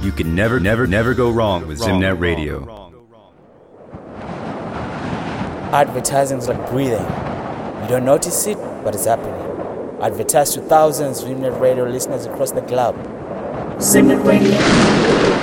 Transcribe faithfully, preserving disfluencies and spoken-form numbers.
You can never, never, never go wrong with Zimnet Radio. Advertising is like breathing. You don't notice it, but it's happening. Advertise to thousands of Zimnet Radio listeners across the globe. Zimnet Radio.